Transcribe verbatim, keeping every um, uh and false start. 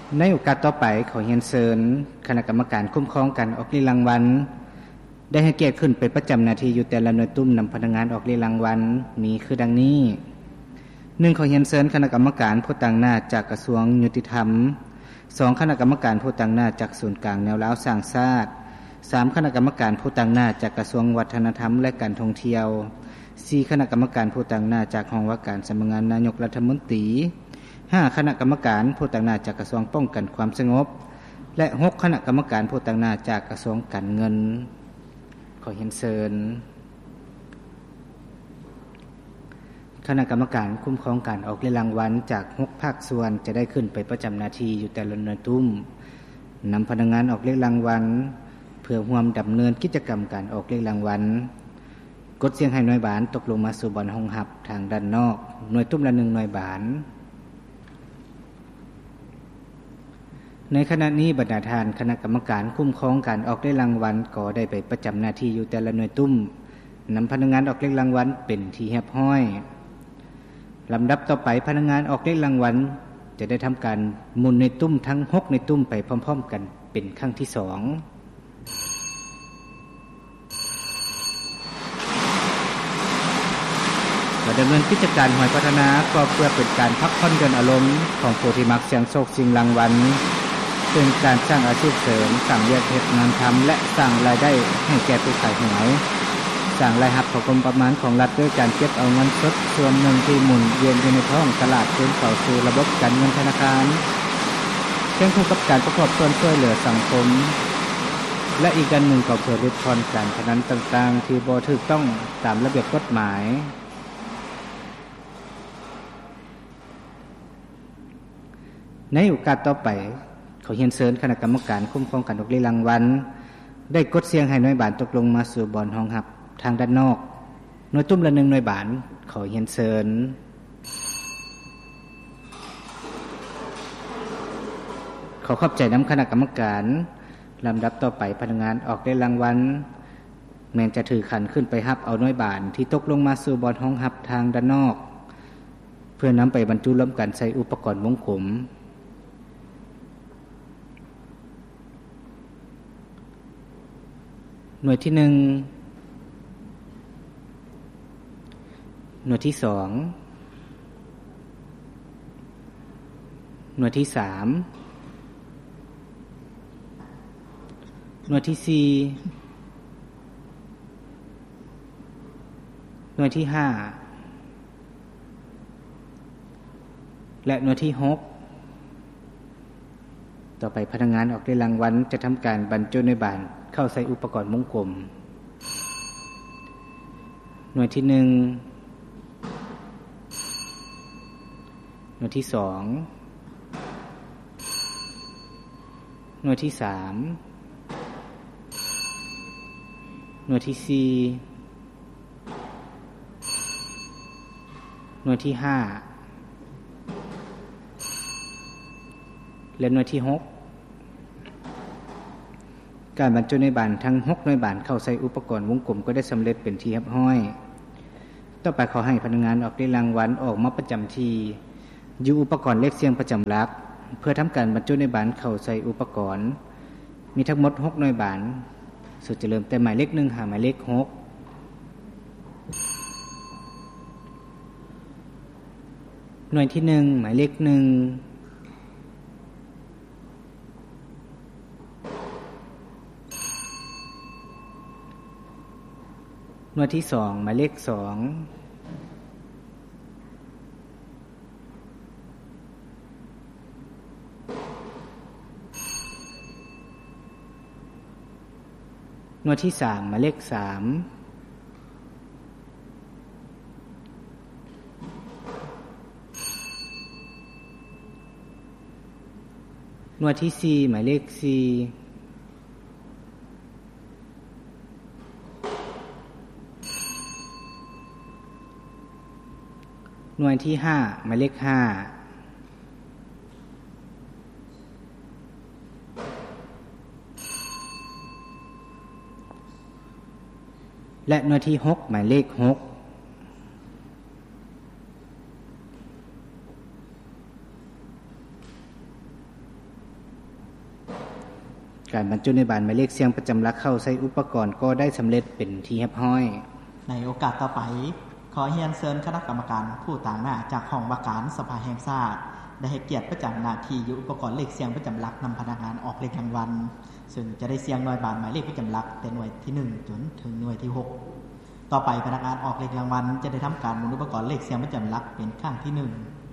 ในโอกาสต่อไปขอเรียนเชิญคณะกรรมการคุ้มครองการออกรางวัลได้ให้เกียรติขึ้นไปประจำหน้าที่อยู่แต่ละหน่วยตุ้มนำพนักงานออกรางวัลมีคือดังนี้หนึ่งขอเรียนเชิญคณะกรรมการผู้ตั้งหน้าจากกระทรวงยุติธรรมสองคณะกรรมการผู้ตั้งหน้าจากศูนย์กลางแนวร้าวสร้างชาติสามคณะกรรมการผู้ตั้งหน้าจากกระทรวงวัฒนธรรมและการท่องเที่ยวสี่คณะกรรมการผู้ตั้งหน้าจากห้องว่าการสำนักงานนายกรัฐมนตรีห้าคณะกรรมการผู้ตั้งหน้าจากกระทรวงป้องกันความสงบและหกคณะกรรมการผู้ตั้งหน้าจากกระทรวงการเงินขอเรียนเชิญคณะกรรมการคุ้มครองการออกรางวัลจากหกภาคส่วนจะได้ขึ้นไปประจำหน้าที่อยู่แต่ละหน่วยตุ้มนำพนักงานออกรางวัลเพื่อร่วมดำเนินกิจกรรมการออกรางวัลกดเสียงให้หน่วยบานตกลงมาสู่บอนห้องหับทางด้านนอกหน่วยตุ้มละหนึ่งหน่วยบานในขณะนี้บรรดาท่านคณะกรรมการคุ้มครองการออกรางวัลก็ได้ไปประจำหน้าที่อยู่แต่ละหน่วยตุ้มนำพนักงานออกรางวัลเป็นที่เรียบร้อยลำดับต่อไปพนักงานออกรางวัลจะได้ทำการหมุนในตุ้มทั้งหกในตุ้มไปพร้อมๆกันเป็นครั้งที่สองดำเนินกิจการหอยพัฒนาก็เพื่อเป็นการพักผ่อนหย่อนอารมณ์ของผู้ที่มักเสี่ยงโชคชิงรางวัลเป็นการสร้างอาชีพเสริมสร้างเวียกเฮ็ดงานทำและสร้างรายได้ให้แก่ผู้ขายหวยสร้างรายรับเข้ากรมประมาณของรัฐด้วยการเก็บเอาเงินสดส่วนหนึ่งที่หมุนเวียนอยู่ในท้องตลาดคืนเข้าสู่ระบบการเงินธนาคารเช่นคู่กับการประกอบส่วนช่วยเหลือสังคมและอีกอันหนึ่งก็เพื่อลดทอนการพนันต่างๆที่บ่ถูกต้องตามระเบียบกฎหมายในโอกาสต่อไปขอเรียนเชิญคณะกรรมการคุ้มครองการออกรางวัลได้กดเสียงให้หน่วยบานตกลงมาสู่บอนห้องหับทางด้านนอกหน่วยตุ้มละหนึ่งหน่วยบานขอเรียนเชิญขอขอบใจนำคณะกรรมการลำดับต่อไปพนักงานออกได้รางวัลแม้จะถือขันขึ้นไปฮับเอาหน่วยบานที่ตกลงมาสู่บอนห้องหับทางด้านนอกเพื่อนำไปบรรจุร่วมกันใส่อุปกรณ์วงกลมหน่วยที่หนึ่งหน่วยที่สองหน่วยที่สามหน่วยที่สี่หน่วยที่ห้าและหน่วยที่หกต่อไปพนักงานออกได้รางวัลจะทำการบรรจุในบานเข้าใส่อุปกรณ์วงกลมหน่วยที่หนึ่งหน่วยที่สองหน่วยที่สามหน่วยที่สี่หน่วยที่ห้าและหน่วยที่หกการบรรจุในบานทั้งหกหน่วยบานเข้าใส่อุปกรณ์วงกลมก็ได้สำเร็จเป็นที่เรียบร้อยต่อไปขอให้พนักงานออกได้รางวัลออกมาประจำที่อยู่อุปกรณ์เลขเสียงประจำหลักเพื่อทำการบรรจุในบานเข้าใส่อุปกรณ์มีทั้งหมดหกหน่วยบานสุดจะเริ่มแต่หมายเลขหนึ่งหาหมายเลขหกหน่วยที่หนึ่งหมายเลขหนึ่งหน่วยที่สองหมายเลขสองหน่วยที่สามหมายเลขสามหน่วยที่สี่หมายเลขสี่หน่วยที่ห้าหมายเลขห้าและหน่วยที่หกหมายเลขหก หการบรรจุในบานหมายเลขเสียงประจำหลักเข้าใส่อุปกรณ์ก็ได้สำเร็จเป็นที่เรียบร้อยในโอกาสต่อไปขอเรียนเชิญคณะกรรมการผู้ต่างหน้าจากห้องว่าการสภาแห่งชาติได้ให้เกียรติประจำหน้าที่อยู่อุปกรณ์เลขเสียงประจำหลักนำพนักงานออกเลขรางวัลซึ่งจะได้เสียงหน่วยบานหมายเลขประจำหลักแต่หน่วยที่หนึ่งจนถึงหน่วยที่หกต่อไปพนักงานออกเลขรางวัลจะได้ทำการหมุนอุปกรณ์เลขเสียงประจำหลักเป็นครั้งที่หนึ่ง